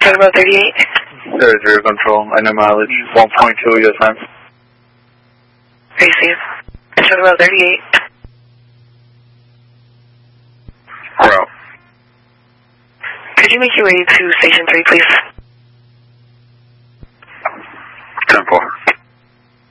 Talking about 38? 33 control, I know mileage, 1.2 US time. Receive. Talking about 38. Route. Could you make your way to Station 3, please?